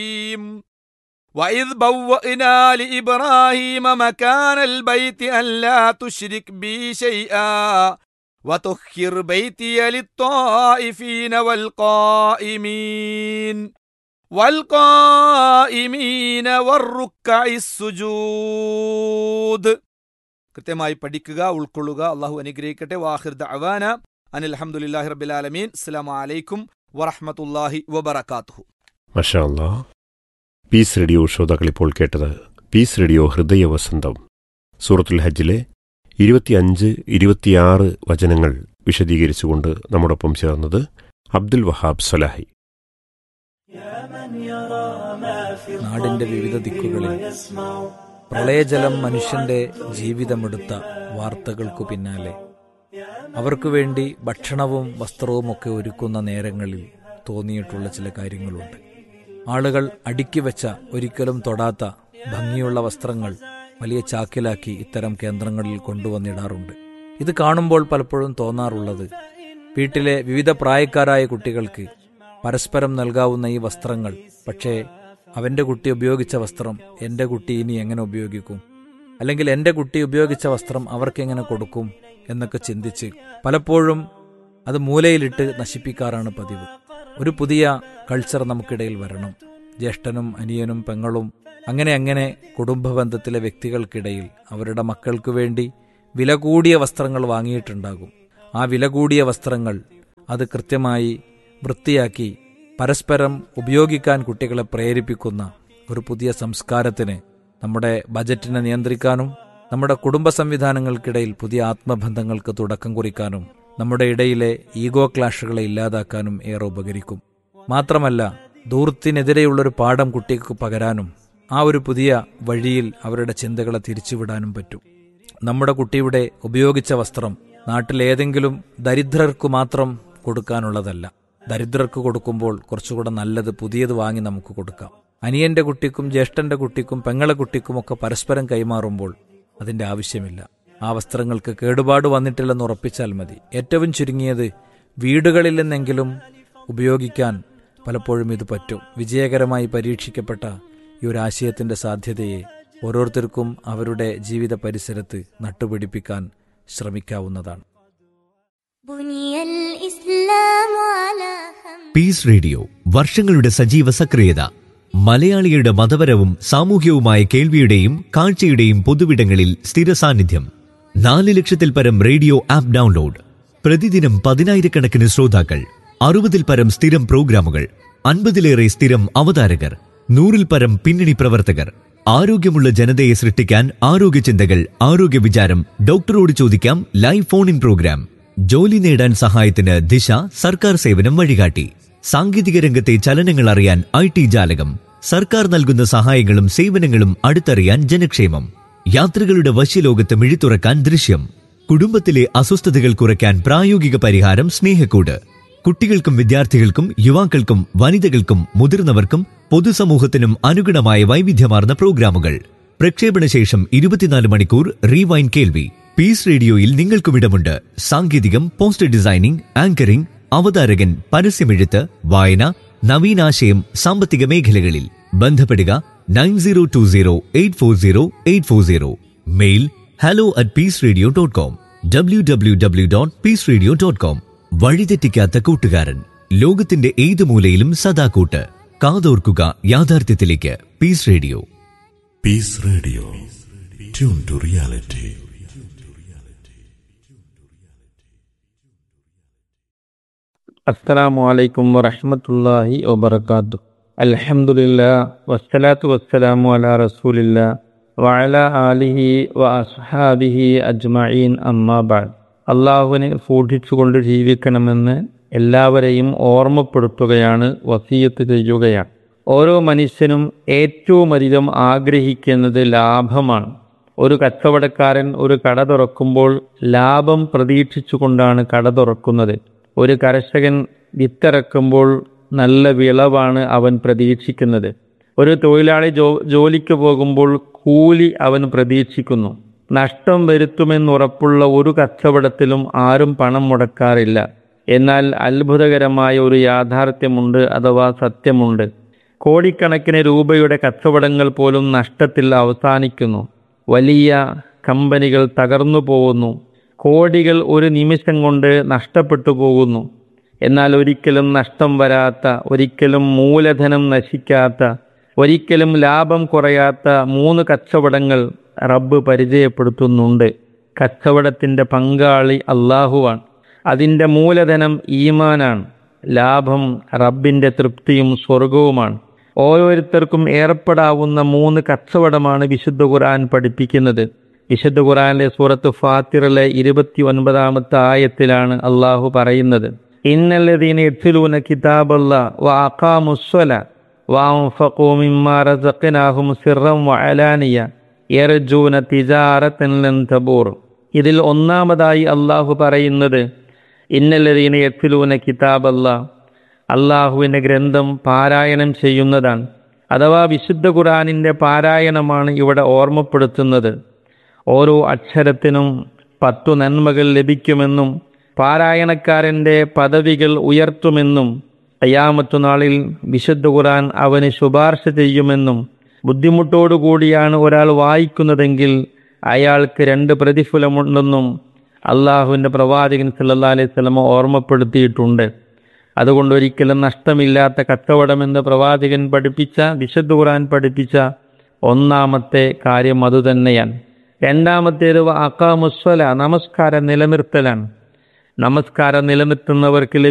وإذ بوأنا لإبراهيم مكان البيت ألا تشرك بي شيئا وطهر بيتي للطائفين والقائمين والركع السجود. കൃത്യമായി പഠിക്കുക, ഉൾക്കൊള്ളുക. അള്ളാഹു അനുഗ്രഹിക്കട്ടെ. വാഹിർ ദഅവാന അനിൽ ഹംദുലില്ലാഹി റബ്ബിൽ ആലമീൻ. അസ്സലാമു അലൈക്കും വറഹ്മത്തുള്ളാഹി വബറകാതുഹു. മാഷാ അല്ലാഹ്. പീസ് റേഡിയോ ശ്രോതാക്കൾ ഇപ്പോൾ കേട്ടത് പീസ് റേഡിയോ ഹൃദയ വസന്തം. സൂറത്തുൽ ഹജ്ജിലെ 25-26 വചനങ്ങൾ വിശദീകരിച്ചുകൊണ്ട് നമ്മോടൊപ്പം ചേർന്നത് അബ്ദുൽ വഹാബ് സലാഹി. നാടിന്റെ വിവിധ ദിക്കുകളിൽ പ്രളയജലം മനുഷ്യന്റെ ജീവിതമെടുത്ത വാർത്തകൾക്കു പിന്നാലെ അവർക്കു വേണ്ടി ഭക്ഷണവും വസ്ത്രവുമൊക്കെ ഒരുക്കുന്ന നേരങ്ങളിൽ തോന്നിയിട്ടുള്ള ചില കാര്യങ്ങളുണ്ട്. ആളുകൾ അടുക്കി വെച്ച, ഒരിക്കലും തൊടാത്ത ഭംഗിയുള്ള വസ്ത്രങ്ങൾ വലിയ ചാക്കിലാക്കി ഇത്തരം കേന്ദ്രങ്ങളിൽ കൊണ്ടുവന്നിടാറുണ്ട്. ഇത് കാണുമ്പോൾ പലപ്പോഴും തോന്നാറുള്ളത്, വീട്ടിലെ വിവിധ പ്രായക്കാരായ കുട്ടികൾക്ക് പരസ്പരം നൽകാവുന്ന ഈ വസ്ത്രങ്ങൾ, പക്ഷേ അവൻ്റെ കുട്ടി ഉപയോഗിച്ച വസ്ത്രം എൻ്റെ കുട്ടി ഇനി എങ്ങനെ ഉപയോഗിക്കും, അല്ലെങ്കിൽ എൻ്റെ കുട്ടി ഉപയോഗിച്ച വസ്ത്രം അവർക്കെങ്ങനെ കൊടുക്കും എന്നൊക്കെ ചിന്തിച്ച് പലപ്പോഴും അത് മൂലയിലിട്ട് നശിപ്പിക്കാറാണ് പതിവ്. ഒരു പുതിയ കൾച്ചർ നമുക്കിടയിൽ വരണം. ജ്യേഷ്ഠനും അനിയനും പെങ്ങളും അങ്ങനെ കുടുംബ ബന്ധത്തിലെ വ്യക്തികൾക്കിടയിൽ അവരുടെ മക്കൾക്ക് വേണ്ടി വില കൂടിയ വസ്ത്രങ്ങൾ വാങ്ങിയിട്ടുണ്ടാകും. ആ വില കൂടിയ വസ്ത്രങ്ങൾ അത് കൃത്യമായി വൃത്തിയാക്കി പരസ്പരം ഉപയോഗിക്കാൻ കുട്ടികളെ പ്രേരിപ്പിക്കുന്ന ഒരു പുതിയ സംസ്കാരത്തിന്, നമ്മുടെ ബജറ്റിനെ നിയന്ത്രിക്കാനും നമ്മുടെ കുടുംബ സംവിധാനങ്ങൾക്കിടയിൽ പുതിയ ആത്മബന്ധങ്ങൾക്ക് തുടക്കം കുറിക്കാനും നമ്മുടെ ഇടയിലെ ഈഗോ ക്ലാഷുകളെ ഇല്ലാതാക്കാനും ഏറെ ഉപകരിക്കും. മാത്രമല്ല, ധൂർത്തിനെതിരെയുള്ളൊരു പാഠം കുട്ടിക്ക് പകരാനും ആ ഒരു പുതിയ വഴിയിൽ അവരുടെ ചിന്തകളെ തിരിച്ചുവിടാനും പറ്റും. നമ്മുടെ കുട്ടിയുടെ ഉപയോഗിച്ച വസ്ത്രം നാട്ടിലേതെങ്കിലും ദരിദ്രർക്ക് മാത്രം കൊടുക്കാനുള്ളതല്ല. ദരിദ്രർക്ക് കൊടുക്കുമ്പോൾ കുറച്ചുകൂടെ നല്ലത് പുതിയത് വാങ്ങി നമുക്ക് കൊടുക്കാം. അനിയന്റെ കുട്ടിക്കും ജ്യേഷ്ഠന്റെ കുട്ടിക്കും പെങ്ങളെ കുട്ടിക്കുമൊക്കെ പരസ്പരം കൈമാറുമ്പോൾ അതിന്റെ ആവശ്യമില്ല. ആ വസ്ത്രങ്ങൾക്ക് കേടുപാട് വന്നിട്ടില്ലെന്ന് ഉറപ്പിച്ചാൽ മതി. ഏറ്റവും ചുരുങ്ങിയത് വീടുകളിൽ നിന്നെങ്കിലും ഉപയോഗിക്കാൻ പലപ്പോഴും ഇത് പറ്റും. വിജയകരമായി പരീക്ഷിക്കപ്പെട്ട ഈ ഒരു ആശയത്തിന്റെ സാധ്യതയെ ഓരോരുത്തർക്കും അവരുടെ ജീവിത പരിസരത്ത് നട്ടുപിടിപ്പിക്കാൻ ശ്രമിക്കാവുന്നതാണ്. പീസ് റേഡിയോ വർഷങ്ങളുടെ സജീവ സക്രിയത. മലയാളികളുടെ മതപരവും സാമൂഹ്യവുമായ കേൾവിയുടെയും കാഴ്ചയുടെയും പൊതുവിടങ്ങളിൽ സ്ഥിര സാന്നിധ്യം. 4 ലക്ഷത്തിൽ പരം റേഡിയോ ആപ്പ് ഡൗൺലോഡ്. പ്രതിദിനം 10,000-കണക്കിന് ശ്രോതാക്കൾ. 60-ൽ പരം സ്ഥിരം പ്രോഗ്രാമുകൾ. 50-ലേറെ സ്ഥിരം അവതാരകർ. 100-ൽ പരം പിന്നണി പ്രവർത്തകർ. ആരോഗ്യമുള്ള ജനതയെ സൃഷ്ടിക്കാൻ ആരോഗ്യ ചിന്തകൾ, ആരോഗ്യ വിചാരം, ഡോക്ടറോട് ചോദിക്കാം ലൈവ് ഫോൺ ഇൻ പ്രോഗ്രാം. ജോലി നേടാൻ സഹായത്തിന് ദിശ, സർക്കാർ സേവനം വഴികാട്ടി. സാങ്കേതിക രംഗത്തെ ചലനങ്ങൾ അറിയാൻ IT ജാലകം. സർക്കാർ നൽകുന്ന സഹായങ്ങളും സേവനങ്ങളും അടുത്തറിയാൻ ജനക്ഷേമം. യാത്രികളുടെ വശ്യലോകത്ത് മിഴിത്തുറക്കാൻ ദൃശ്യം. കുടുംബത്തിലെ അസ്വസ്ഥതകൾ കുറയ്ക്കാൻ പ്രായോഗിക പരിഹാരം സ്നേഹക്കൂട്. കുട്ടികൾക്കും വിദ്യാർത്ഥികൾക്കും യുവാക്കൾക്കും വനിതകൾക്കും മുതിർന്നവർക്കും പൊതുസമൂഹത്തിനും അനുഗുണമായ വൈവിധ്യമാർന്ന പ്രോഗ്രാമുകൾ. പ്രക്ഷേപണശേഷം 24 മണിക്കൂർ റീവൈൻ കേൾവി. പീസ് റേഡിയോയിൽ നിങ്ങൾക്കും ഇടമുണ്ട്. സാങ്കേതികം, പോസ്റ്റർ ഡിസൈനിംഗ്, ആങ്കറിംഗ്, അവതാരകൻ, പരസ്യമെഴുത്ത്, വായന, നവീനാശയം, സാമ്പത്തിക മേഖലകളിൽ. ബന്ധപ്പെടുക 9020840840. Mail hello@peaceradio.com. www.peaceradio.com. വഴിതെറ്റിക്കാത്ത കൂട്ടുകാരൻ. ലോകത്തിന്റെ ഏത് മൂലയിലും സദാ കൂട്ട്. കാതോർക്കുക യാഥാർത്ഥ്യത്തിലേക്ക്. Piece radio. Piece radio. Tune to reality. അസ്സലാമു അലൈക്കും വറഹ്മത്തുള്ളാഹി വബറകാതുഹു. അൽഹംദുലില്ലാഹ് വസ്സലാത്തു വസ്സലാമു അലാ റസൂലില്ലാഹ് വഅലാ ആലിഹി വഅസ്ഹാബിഹി അജ്മഈൻ. അമ്മാ ബഅദ്. അല്ലാഹുവിനെ സൂക്ഷിച്ചുകൊണ്ട് ജീവിക്കണമെന്ന് എല്ലാവരെയും ഓർമ്മപ്പെടുത്തുകയാണ്, വസിയത്ത് ചെയ്യുകയാണ്. ഓരോ മനുഷ്യനും ഏറ്റവും അധികം ആഗ്രഹിക്കുന്നത് ലാഭമാണ്. ഒരു കച്ചവടക്കാരൻ ഒരു കട തുറക്കുമ്പോൾ ലാഭം പ്രതീക്ഷിച്ചുകൊണ്ടാണ് കട തുറക്കുന്നത്. ഒരു കർഷകൻ വിത്തിറക്കുമ്പോൾ നല്ല വിളവാണ് അവൻ പ്രതീക്ഷിക്കുന്നത്. ഒരു തൊഴിലാളി ജോലിക്ക് പോകുമ്പോൾ കൂലി അവൻ പ്രതീക്ഷിക്കുന്നു. നഷ്ടം വരുത്തുമെന്നുറപ്പുള്ള ഒരു കച്ചവടത്തിലും ആരും പണം മുടക്കാറില്ല. എന്നാൽ അത്ഭുതകരമായ ഒരു യാഥാർത്ഥ്യമുണ്ട്, അഥവാ സത്യമുണ്ട്. കോടിക്കണക്കിന് രൂപയുടെ കച്ചവടങ്ങൾ പോലും നഷ്ടത്തിൽ അവസാനിക്കുന്നു. വലിയ കമ്പനികൾ തകർന്നു പോകുന്നു. കോടികൾ ഒരു നിമിഷം കൊണ്ട് നഷ്ടപ്പെട്ടു പോകുന്നു. എന്നാൽ ഒരിക്കലും നഷ്ടം വരാത്ത, ഒരിക്കലും മൂലധനം നശിക്കാത്ത, ഒരിക്കലും ലാഭം കുറയാത്ത 3 കച്ചവടങ്ങൾ റബ്ബ് പരിചയപ്പെടുത്തുന്നുണ്ട്. കച്ചവടത്തിൻ്റെ പങ്കാളി അള്ളാഹുവാണ്. അതിൻ്റെ മൂലധനം ഈമാനാണ്. ലാഭം റബ്ബിൻ്റെ തൃപ്തിയും സ്വർഗവുമാണ്. ഓരോരുത്തർക്കും ഏർപ്പെടാവുന്ന 3 കച്ചവടമാണ് വിശുദ്ധ ഖുർആൻ പഠിപ്പിക്കുന്നത്. വിശുദ്ധ ഖുർആനിലെ സൂറത്ത് ഫാത്തിറിലെ 29-ാമത്തെ ആയത്തിലാണ് അള്ളാഹു പറയുന്നത്, ഇന്നല്ലദീന യത്ലൂന കിതാബല്ലാഹ് വഅഖാമുസ്സലാ വഅൻഫഖൂ മിമ്മാ റസഖ്നാഹും സിർറൻ വഅലാനിയ യർജൂന തിജാറതൻ ലൻ തബൂർ. ഇതിൽ ഒന്നാമതായി അള്ളാഹു പറയുന്നത് ഇന്നല്ലദീന യത്ലൂന കിതാബല്ലാഹ്, അള്ളാഹുവിൻ്റെ ഗ്രന്ഥം പാരായണം ചെയ്യുന്നതാണ്. അഥവാ വിശുദ്ധ ഖുർആനിൻ്റെ പാരായണമാണ് ഇവിടെ ഓർമ്മപ്പെടുത്തുന്നത്. ഓരോ അക്ഷരത്തിനും 10 നന്മകൾ ലഭിക്കുമെന്നും പാരായണക്കാരൻ്റെ പദവികൾ ഉയർത്തുമെന്നും ഖിയാമത്ത് നാളിൽ വിശുദ്ധ ഖുർആൻ അവന് ശുപാർശ ചെയ്യുമെന്നും ബുദ്ധിമുട്ടോടുകൂടിയാണ് ഒരാൾ വായിക്കുന്നതെങ്കിൽ അയാൾക്ക് 2 പ്രതിഫലമുണ്ടെന്നും അള്ളാഹുവിൻ്റെ പ്രവാചകൻ സല്ലല്ലാഹു അലൈഹി വസല്ലം ഓർമ്മപ്പെടുത്തിയിട്ടുണ്ട്. അതുകൊണ്ട് ഒരിക്കലും നഷ്ടമില്ലാത്ത കച്ചവടമെന്ന് പ്രവാചകൻ പഠിപ്പിച്ച, വിശുദ്ധ ഖുർആൻ പഠിപ്പിച്ച ഒന്നാമത്തെ കാര്യം അതുതന്നെയാണ്. രണ്ടാമത്തേത് അഖാമുസ്സലാ, നമസ്കാരം നിലനിർത്തലാണ്. നമസ്കാരം നിലനിർത്തുന്നവർക്ക്